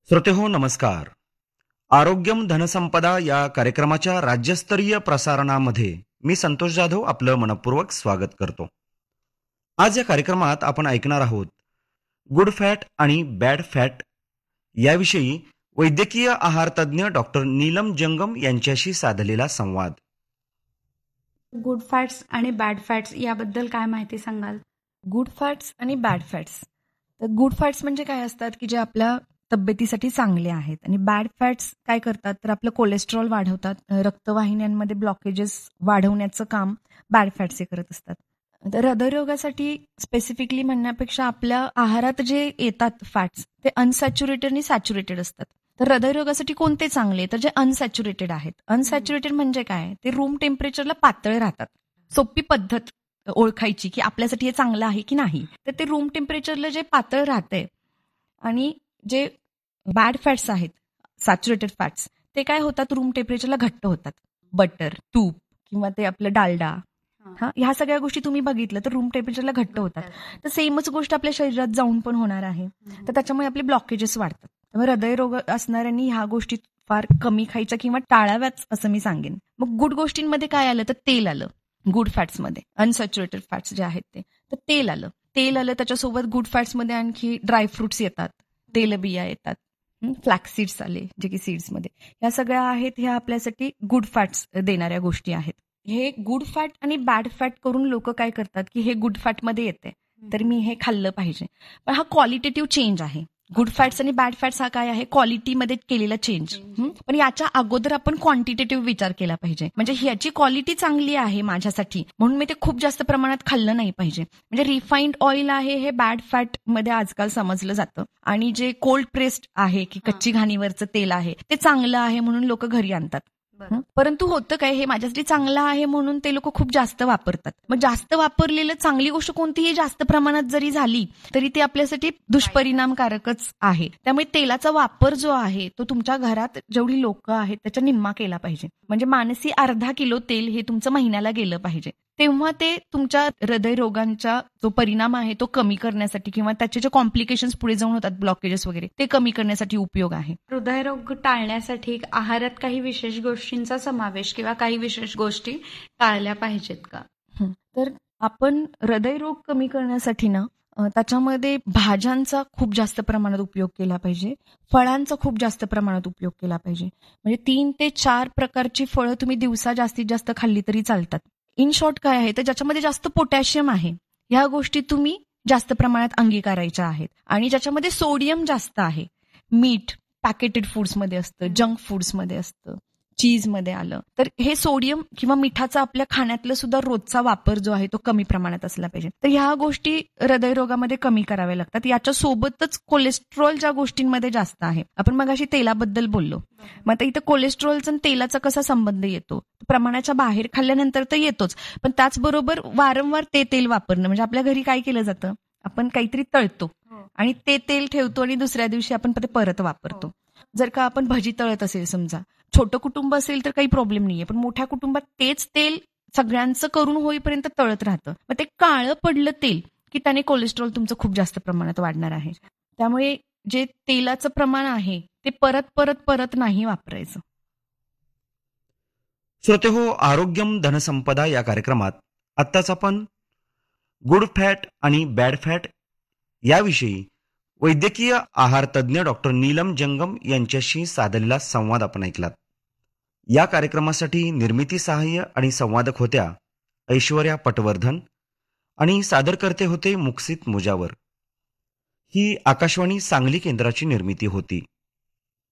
श्रोतेहो नमस्कार. आरोग्यम धनसंपदा या कार्यक्रमाच्या राज्यस्तरीय प्रसारणामध्ये मी संतोष जाधव आपलं मनपूर्वक स्वागत करतो. आज या कार्यक्रमात आपण ऐकणार आहोत गुड फॅट आणि बॅड फॅट याविषयी वैद्यकीय आहार तज्ज्ञ डॉक्टर नीलम जंगम यांच्याशी साधलेला संवाद. गुड फॅट्स आणि बॅड फॅट्स याबद्दल काय माहिती सांगाल? गुड फॅट्स आणि बॅड फॅट्स. तर गुड फॅट्स म्हणजे काय असतात की जे आपल्या तब्येतीसाठी चांगले आहेत, आणि बॅड फॅट्स काय करतात तर आपलं कोलेस्ट्रॉल वाढवतात, रक्तवाहिन्यांमध्ये ब्लॉकेजेस वाढवण्याचं काम बॅड फॅट्स हे करत असतात. तर हृदयरोगासाठी स्पेसिफिकली म्हणण्यापेक्षा आपल्या आहारात जे येतात फॅट्स ते अनसॅच्युरेटेड आणि सॅच्युरेटेड असतात. तर हृदयरोगासाठी कोणते चांगले तर जे अनसॅच्युरेटेड आहेत. अनसॅच्युरेटेड म्हणजे काय, ते रूम टेम्परेचरला पातळ राहतात. सोपी पद्धत ओळखायची की आपल्यासाठी हे चांगलं आहे की नाही, तर ते रूम टेम्परेचरला जे पातळ राहतंय. आणि जे बॅड फॅट्स आहेत सॅच्युरेटेड फॅट्स ते काय होतात, रूम टेम्परेचरला घट्ट होतात. बटर, तूप किंवा ते आपलं डालडा, ह्या सगळ्या गोष्टी तुम्ही बघितलं तर रूम टेम्परेचरला घट्ट होतात. तर सेमच गोष्ट आपल्या शरीरात जाऊन पण होणार आहे. तर त्याच्यामुळे आपले ब्लॉकेजेस वाढतात. त्यामुळे हृदयरोग असणाऱ्यांनी ह्या गोष्टी फार कमी खायच्या किंवा टाळाव्याच असं मी सांगेन. मग गुड गोष्टींमध्ये काय आलं तर तेल आलं. गुड फॅट्समध्ये अनसॅच्युरेटेड फॅट्स जे आहेत ते, तर तेल आलं. त्याच्यासोबत गुड फॅट्समध्ये आणखी ड्रायफ्रुट्स येतात, तेलबिया येतात, फ्लॅक्स सीड्स आले जे की सीड्समध्ये. ह्या सगळ्या आहेत, ह्या आपल्यासाठी गुड फॅट्स देणाऱ्या गोष्टी आहेत. हे गुड फॅट आणि बॅड फॅट करून लोक काय करतात की हे गुड फॅटमध्ये येते तर मी हे खाल्लं पाहिजे. पण हा क्वालिटेटिव्ह चेंज आहे. गुड फॅट्स आणि बॅड फॅट्स हा काय आहे, क्वालिटीमध्ये केलेला चेंज. पण याच्या अगोदर आपण क्वांटिटेटिव्ह विचार केला पाहिजे. म्हणजे ह्याची क्वालिटी चांगली आहे माझ्यासाठी म्हणून मी ते खूप जास्त प्रमाणात खाल्लं नाही पाहिजे. म्हणजे रिफाईंड ऑइल आहे हे बॅड फॅट मध्ये आजकाल समजलं जातं, आणि जे कोल्ड प्रेस्ड आहे की कच्ची घाणीवरचं तेल आहे ते चांगलं आहे म्हणून लोक घरी आणतात. परंतु होतं काय, हे माझ्यासाठी चांगलं आहे म्हणून ते लोक खूप जास्त वापरतात. मग जास्त वापरलेलं चांगली गोष्ट कोणतीही जास्त प्रमाणात जरी झाली तरी ती आपल्यासाठी दुष्परिणामकारकच आहे. त्यामुळे तेलाचा वापर जो आहे तो तुमच्या घरात जेवढी लोक आहेत त्याच्या निम्मा केला पाहिजे. म्हणजे मानसी 1/2 किलो तेल हे तुमचं महिन्याला गेलं पाहिजे. तेव्हा ते तुमच्या हृदयरोगांचा जो परिणाम आहे तो कमी करण्यासाठी किंवा त्याचे जे कॉम्प्लिकेशन्स पुढे जाऊन होतात, ब्लॉकेजेस वगैरे, ते कमी करण्यासाठी उपयोग आहे. हृदयरोग टाळण्यासाठी आहारात काही विशेष गोष्टींचा समावेश किंवा काही विशेष गोष्टी टाळल्या पाहिजेत का? तर आपण हृदयरोग कमी करण्यासाठी ना त्याच्यामध्ये भाज्यांचा खूप जास्त प्रमाणात उपयोग केला पाहिजे, फळांचा खूप जास्त प्रमाणात उपयोग केला पाहिजे. म्हणजे 3 ते 4 प्रकारची फळं तुम्ही दिवसा जास्तीत जास्त खाल्ली तरी चालतात. इन शॉर्ट काय आहे तर ज्याच्यामध्ये जास्त पोटॅशियम आहे ह्या गोष्टी तुम्ही जास्त प्रमाणात अंगीकारायच्या आहेत. आणि ज्याच्यामध्ये सोडियम जास्त आहे, मीठ पॅकेटेड फूड्समध्ये असतं, जंक फूड्समध्ये असतं, चीजमध्ये आलं, तर हे सोडियम किंवा मिठाचा आपल्या खाण्यातला सुद्धा रोजचा वापर जो आहे तो कमी प्रमाणात असला पाहिजे. तर ह्या गोष्टी हृदयरोगामध्ये कमी कराव्या लागतात. याच्या सोबतच कोलेस्ट्रॉल ज्या गोष्टींमध्ये जास्त आहे, आपण मगाशी तेलाबद्दल बोललो, मग आता इथं कोलेस्ट्रॉलचा आणि तेलाचा कसा संबंध येतो, प्रमाणाच्या बाहेर खाल्ल्यानंतर तर येतोच, पण त्याचबरोबर वारंवार ते तेल वापरणं. म्हणजे आपल्या घरी काय केलं जातं, आपण काहीतरी तळतो आणि ते तेल ठेवतो आणि दुसऱ्या दिवशी आपण ते परत वापरतो. जर का आपण भजी तळत असेल, समजा छोटं कुटुंब असेल तर काही प्रॉब्लेम नाहीये, पण मोठ्या कुटुंबात तेच तेल सगळ्यांचं करून होईपर्यंत तळत राहतं. मग ते काळं पडलं तेल की त्याने कोलेस्ट्रॉल तुमचं खूप जास्त प्रमाणात वाढणार आहे. त्यामुळे जे तेलाचं प्रमाण आहे ते परत परत परत नाही वापरायचं. श्रोतेहो, आरोग्यम धनसंपदा या कार्यक्रमात आत्ताच आपण गुड फॅट आणि बॅड फॅट याविषयी वैद्यकीय आहार तज्ज्ञ डॉक्टर नीलम जंगम यांच्याशी साधलेला संवाद आपण ऐकलात. या कार्यक्रमासाठी निर्मिती सहाय्य आणि संवादक होत्या ऐश्वर्या पटवर्धन आणि सादरकर्ते होते मुक्सित मुजावर. ही आकाशवाणी सांगली केंद्राची निर्मिती होती.